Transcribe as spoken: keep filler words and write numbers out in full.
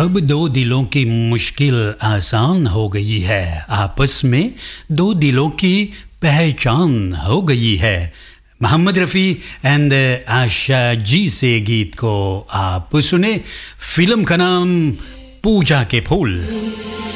अब दो दिलों की मुश्किल आसान हो गई है, आपस में दो दिलों की पहचान हो गई है। मोहम्मद रफ़ी एंड आशा जी से गीत को आप सुने। फिल्म का नाम पूजा के फूल।